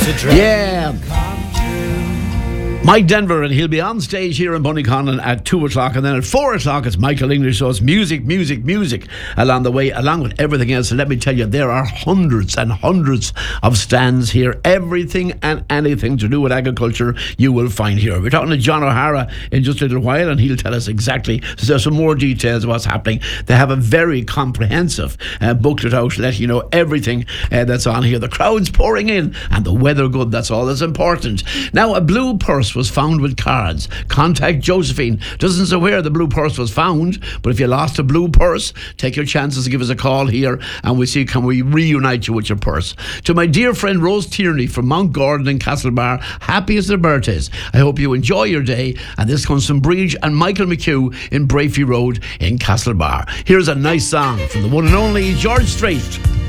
Yeah. Mike Denver, and he'll be on stage here in Bunnyconnon at 2 o'clock, and then at 4 o'clock it's Michael English. So it's music along the way, along with everything else. And let me tell you, there are hundreds and hundreds of stands here. Everything and anything to do with agriculture you will find here. We're talking to John O'Hara in just a little while, and he'll tell us exactly. So there's some more details of what's happening. They have a very comprehensive booklet out to let you know everything that's on here. The crowd's pouring in, and the weather good. That's all that's important. Now, a blue purse was found with cards. Contact Josephine. Doesn't say where the blue purse was found, but if you lost a blue purse, take your chances to give us a call here, and we'll see can we reunite you with your purse. To my dear friend Rose Tierney from Mount Gordon in Castlebar, happy as their birthdays. I hope you enjoy your day, and this comes from Bridge and Michael McHugh in Brafey Road in Castlebar. Here's a nice song from the one and only George Strait.